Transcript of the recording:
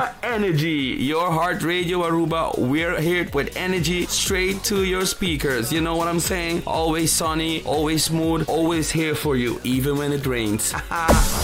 Aruba Energy, your heart radio Aruba. We're here with energy straight to your speakers. You know what I'm saying? Always sunny, always smooth, always here for you, even when it rains.